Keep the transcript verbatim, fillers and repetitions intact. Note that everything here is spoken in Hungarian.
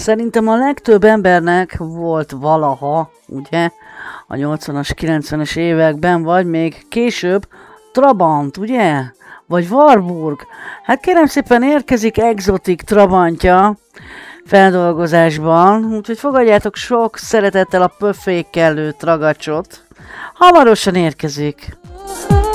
Szerintem a legtöbb embernek volt valaha, ugye, a nyolcvanas, kilencvenes években, vagy még később, Trabant, ugye? Vagy Warburg. Hát kérem szépen érkezik Exotic Trabantja feldolgozásban, úgyhogy fogadjátok sok szeretettel a pöffékkelő tragacsot. Hamarosan érkezik.